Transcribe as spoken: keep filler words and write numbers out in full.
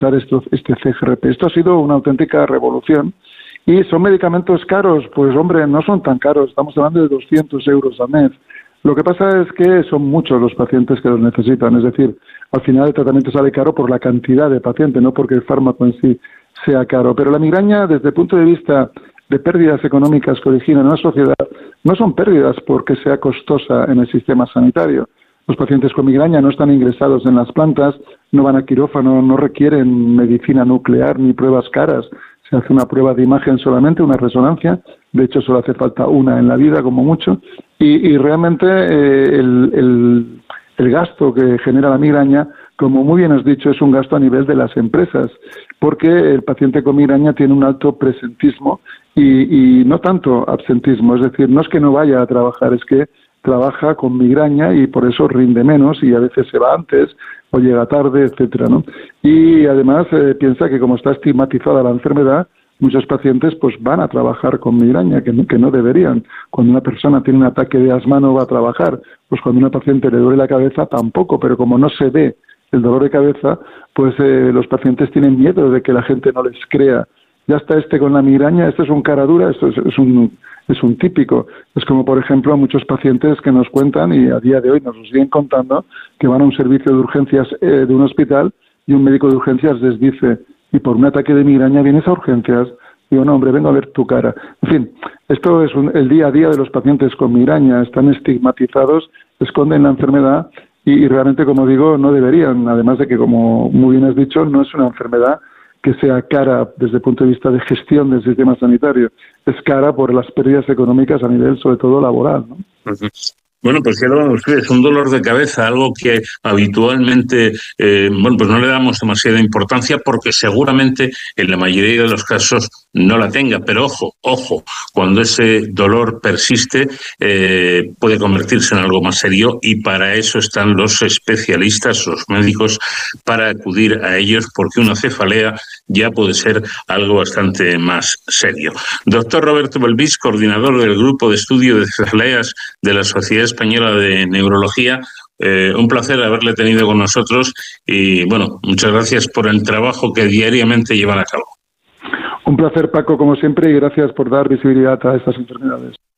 esto, este C G R P. Esto ha sido una auténtica revolución. ¿Y son medicamentos caros? Pues, hombre, no son tan caros. Estamos hablando de doscientos euros al mes. Lo que pasa es que son muchos los pacientes que los necesitan. Es decir, al final el tratamiento sale caro por la cantidad de pacientes, no porque el fármaco en sí sea caro. Pero la migraña, desde el punto de vista de pérdidas económicas que originan en una sociedad, no son pérdidas porque sea costosa en el sistema sanitario. Los pacientes con migraña no están ingresados en las plantas, no van a quirófano, no requieren medicina nuclear ni pruebas caras. Se hace una prueba de imagen solamente, una resonancia. De hecho, solo hace falta una en la vida, como mucho. Y, y realmente eh, el, el, el gasto que genera la migraña, como muy bien has dicho, es un gasto a nivel de las empresas, porque el paciente con migraña tiene un alto presentismo y, y no tanto absentismo. Es decir, no es que no vaya a trabajar, es que trabaja con migraña y por eso rinde menos y a veces se va antes o llega tarde, etcétera, ¿no? Y además eh, piensa que como está estigmatizada la enfermedad, muchos pacientes pues van a trabajar con migraña, que no, que no deberían. Cuando una persona tiene un ataque de asma no va a trabajar, pues cuando a una paciente le duele la cabeza tampoco, pero como no se ve el dolor de cabeza, pues eh, los pacientes tienen miedo de que la gente no les crea. Ya está este con la migraña, este es un cara dura, esto es, es un es un típico. Es como, por ejemplo, muchos pacientes que nos cuentan, y a día de hoy nos lo siguen contando, que van a un servicio de urgencias eh, de un hospital y un médico de urgencias les dice, y por un ataque de migraña vienes a urgencias. Digo, no, hombre, vengo a ver tu cara. En fin, esto es un, el día a día de los pacientes con migraña. Están estigmatizados, esconden la enfermedad y, y realmente, como digo, no deberían. Además de que, como muy bien has dicho, no es una enfermedad que sea cara desde el punto de vista de gestión del sistema sanitario. Es cara por las pérdidas económicas a nivel, sobre todo, laboral, ¿no? Uh-huh. Bueno, pues ya lo ven ustedes, un dolor de cabeza, algo que habitualmente, eh, bueno, pues no le damos demasiada importancia porque seguramente en la mayoría de los casos no la tenga. Pero ojo, ojo, cuando ese dolor persiste eh, puede convertirse en algo más serio y para eso están los especialistas, los médicos, para acudir a ellos porque una cefalea ya puede ser algo bastante más serio. Doctor Roberto Belvis, coordinador del Grupo de Estudio de Cefaleas de la Sociedad Española de Neurología, eh, un placer haberle tenido con nosotros y, bueno, muchas gracias por el trabajo que diariamente llevan a cabo. Un placer, Paco, como siempre, y gracias por dar visibilidad a estas enfermedades.